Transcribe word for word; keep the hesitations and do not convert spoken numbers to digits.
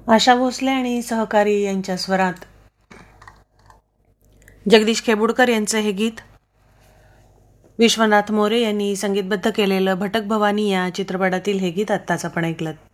आशा भोसले आणि सहकारी यांच्या स्वरात जगदीश खेबुडकर यांचं हे गीत विश्वनाथ मोरे यांनी संगीतबद्ध केलेलं भटक भवानी या चित्रपटातील हे गीत आत्ताच आपण ऐकलं.